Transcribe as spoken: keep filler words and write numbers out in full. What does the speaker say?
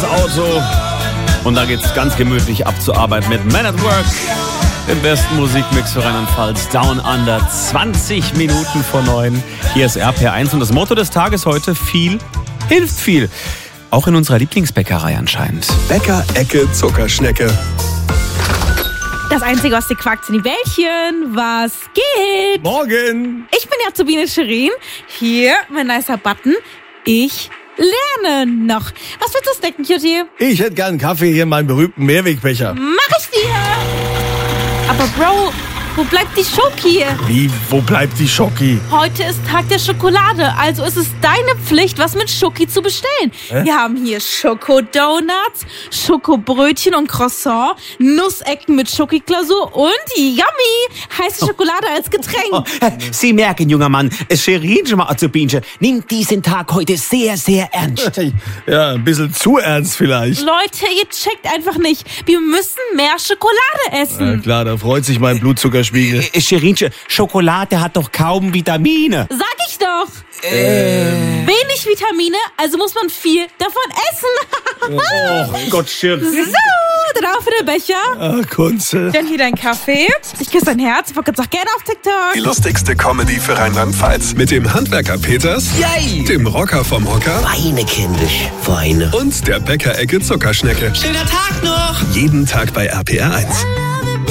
ins Auto und da geht's ganz gemütlich ab zur Arbeit mit Man at Work. Den besten Musikmix für Rheinland-Pfalz. Down Under, zwanzig Minuten vor neun. Hier ist R P R eins und das Motto des Tages heute: viel hilft viel. Auch in unserer Lieblingsbäckerei anscheinend. Bäcker-Ecke Zuckerschnecke. Das Einzige, was dir quackt, sind die Bällchen. Was geht? Morgen. Ich bin ja Turbine Shirin. Hier, mein nicer Button. Ich lerne noch. Was willst du snacken, Cutie? Ich hätte gern einen Kaffee hier in meinem berühmten Mehrwegbecher. Mach ich dir. Aber Bro, wo bleibt die Schoki? Wie, wo bleibt die Schoki? Heute ist Tag der Schokolade, also ist es deine Pflicht, was mit Schoki zu bestellen. Hä? Wir haben hier Schokodonuts, Schokobrötchen und Croissant, Nussecken mit Schokiglasur und yummy, heiße Schokolade als Getränk. Sie merken, junger Mann, Shirin schon mal Azubinche nimmt diesen Tag heute sehr, sehr ernst. Ja, ein bisschen zu ernst vielleicht. Leute, ihr checkt einfach nicht. Wir müssen mehr Schokolade essen. Na klar, da freut sich mein Blutzuckerspiegel. Shirinche, Schokolade hat doch kaum Vitamine. Sag ich doch. Ähm. Wenig Vitamine, also muss man viel davon essen. Oh Gott, Shirin. So, drauf in den Becher. Ach, Kunze. Dann hier dein Kaffee. Ich küsse dein Herz. Ich wollte sagen, gerne auf TikTok. Die lustigste Comedy für Rheinland-Pfalz. Mit dem Handwerker Peters, Yay! dem Rocker vom Hocker Weine, kindisch, Weine. und der Bäcker-Ecke Zuckerschnecke. Schöner Tag noch! Jeden Tag bei R P R eins.